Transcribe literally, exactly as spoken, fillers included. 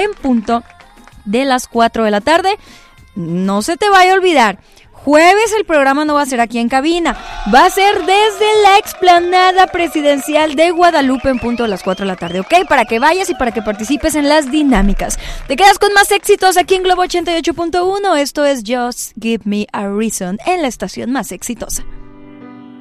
en punto de las cuatro de la tarde. No se te vaya a olvidar, jueves el programa no va a ser aquí en cabina, va a ser desde la explanada presidencial de Guadalupe en punto de las cuatro de la tarde, ¿ok? Para que vayas y para que participes en las dinámicas. Te quedas con más éxitos aquí en Globo ochenta y ocho punto uno. Esto es Just Give Me a Reason en la estación más exitosa.